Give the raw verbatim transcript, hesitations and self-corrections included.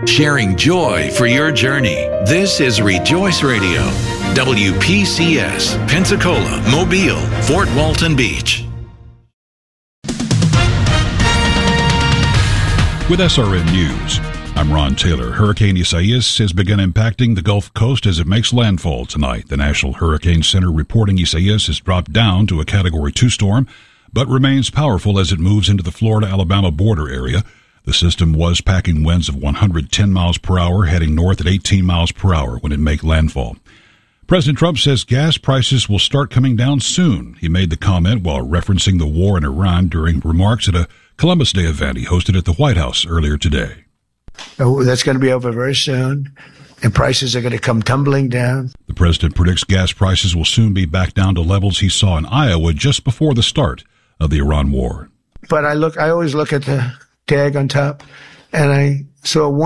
sharing joy for your journey. This is Rejoice Radio, W P C S, Pensacola, Mobile, Fort Walton Beach. With S R N News, I'm Ron Taylor. Hurricane Isaias has begun impacting the Gulf Coast as it makes landfall tonight. The National Hurricane Center reporting Isaias has dropped down to a Category two storm, but remains powerful as it moves into the Florida-Alabama border area. The system was packing winds of one hundred ten miles per hour, heading north at eighteen miles per hour when it made landfall. President Trump says gas prices will start coming down soon. He made the comment while referencing the war in Iran during remarks at a Columbus Day event he hosted at the White House earlier today. Oh, that's going to be over very soon, and prices are going to come tumbling down. The president predicts gas prices will soon be back down to levels he saw in Iowa just before the start of the Iran war. But I look, I always look at the tag on top, and I saw one.